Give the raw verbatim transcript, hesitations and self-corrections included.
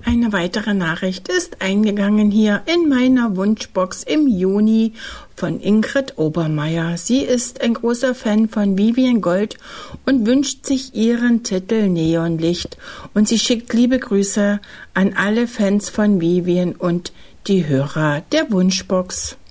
Eine weitere Nachricht ist eingegangen hier in meiner Wunschbox im Juni von Ingrid Obermeier. Sie ist ein großer Fan von Vivien Gold und wünscht sich ihren Titel Neonlicht. Und sie schickt liebe Grüße an alle Fans von Vivien und die Hörer der Wunschbox.